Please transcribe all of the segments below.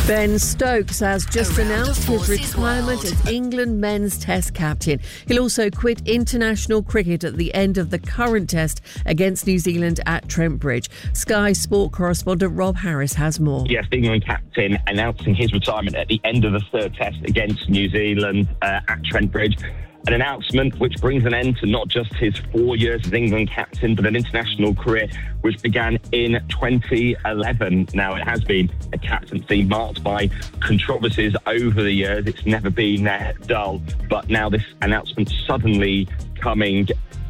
Ben Stokes has just announced his retirement as England men's Test captain. He'll also quit international cricket at the end of the current Test against New Zealand at Trent Bridge. Sky Sport correspondent Rob Harris has more. Yes, the England captain announcing his retirement at the end of the third Test against New Zealand at Trent Bridge. An announcement which brings an end to not just his 4 years as England captain, but an international career which began in 2011. Now, it has been a captaincy marked by controversies over the years. It's never been dull. But now this announcement suddenly coming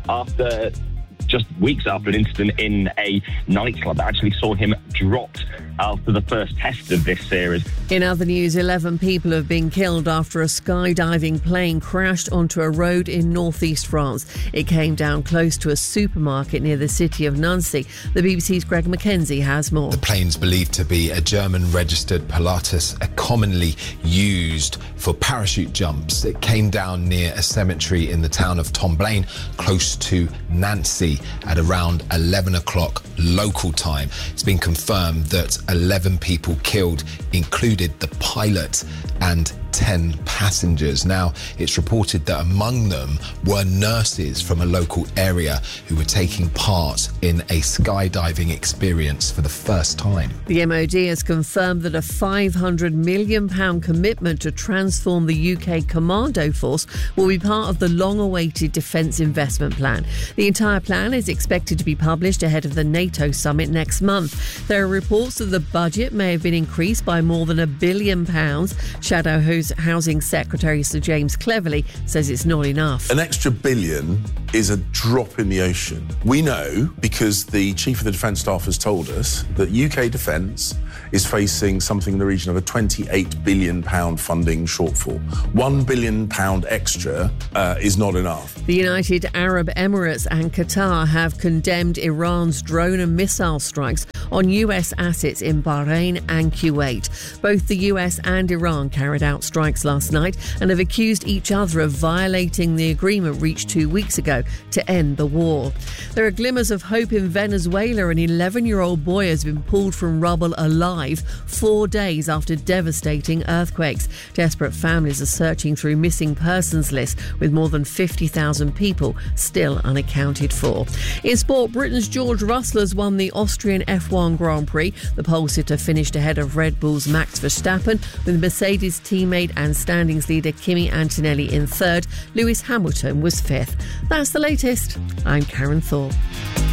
after just weeks after an incident in a nightclub that actually saw him dropped after the first Test of this series. In other news, 11 people have been killed after a skydiving plane crashed onto a road in northeast France. It came down close to a supermarket near the city of Nancy. The BBC's Greg Mackenzie has more. The plane's believed to be a German-registered Pilatus, commonly used for parachute jumps. It came down near a cemetery in the town of Tomblain, close to Nancy, at around 11 o'clock local time. It's been confirmed that 11 people killed included the pilot and 10 passengers. Now, it's reported that among them were nurses from a local area who were taking part in a skydiving experience for the first time. The MOD has confirmed that a £500 million commitment to transform the UK Commando Force will be part of the long-awaited Defence Investment Plan. The entire plan is expected to be published ahead of the NATO summit next month. There are reports that the budget may have been increased by more than £1 billion. Shadow Housing Secretary Sir James Cleverly says it's not enough. An extra billion is a drop in the ocean. We know, because the Chief of the Defence Staff has told us, that UK Defence is facing something in the region of a £28 billion funding shortfall. £1 billion extra is not enough. The United Arab Emirates and Qatar have condemned Iran's drone and missile strikes on US assets in Bahrain and Kuwait. Both the US and Iran carried out strikes last night and have accused each other of violating the agreement reached 2 weeks ago to end the war. There are glimmers of hope in Venezuela. An 11-year-old boy has been pulled from rubble alive 4 days after devastating earthquakes. Desperate families are searching through missing persons lists with more than 50,000 people still unaccounted for. In sport, Britain's George Russell has won the Austrian F1 Grand Prix. The pole sitter finished ahead of Red Bull's Max Verstappen, with Mercedes teammate and standings leader Kimi Antonelli in third. Lewis Hamilton was fifth. That's the latest. I'm Karen Thorpe.